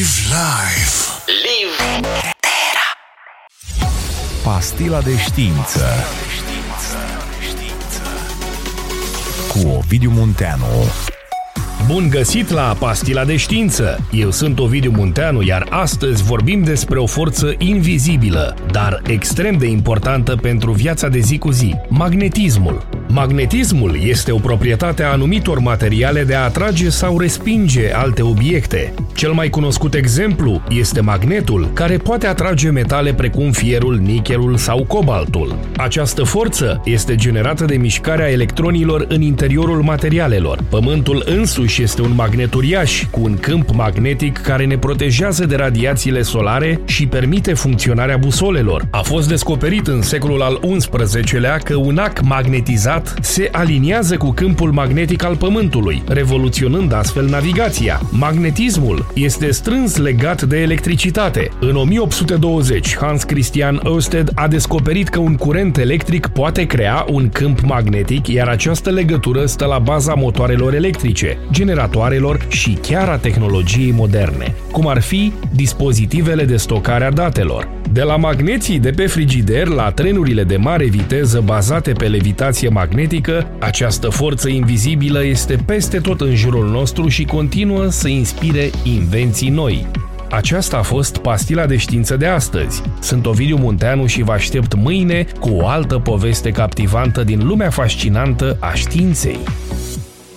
Live life. Live Terra. Pastila de știință cu Ovidiu Munteanu. Bun găsit la Pastila de știință! Eu sunt Ovidiu Munteanu, iar astăzi vorbim despre o forță invizibilă, dar extrem de importantă pentru viața de zi cu zi, magnetismul. Magnetismul este o proprietate a anumitor materiale de a atrage sau respinge alte obiecte. Cel mai cunoscut exemplu este magnetul, care poate atrage metale precum fierul, nichelul sau cobaltul. Această forță este generată de mișcarea electronilor în interiorul materialelor. Pământul însuși este un magnet uriaș, cu un câmp magnetic care ne protejează de radiațiile solare și permite funcționarea busolelor. A fost descoperit în secolul al XI-lea că un ac magnetizat se aliniază cu câmpul magnetic al Pământului, revoluționând astfel navigația. Magnetismul este strâns legat de electricitate. În 1820, Hans Christian Ørsted a descoperit că un curent electric poate crea un câmp magnetic, iar această legătură stă la baza motoarelor electrice, generatoarelor și chiar a tehnologiei moderne, cum ar fi dispozitivele de stocare a datelor. De la magneții de pe frigider la trenurile de mare viteză bazate pe levitație magnetică, această forță invizibilă este peste tot în jurul nostru și continuă să inspire invenții noi. Aceasta a fost Pastila de știință de astăzi. Sunt Ovidiu Munteanu și vă aștept mâine cu o altă poveste captivantă din lumea fascinantă a științei.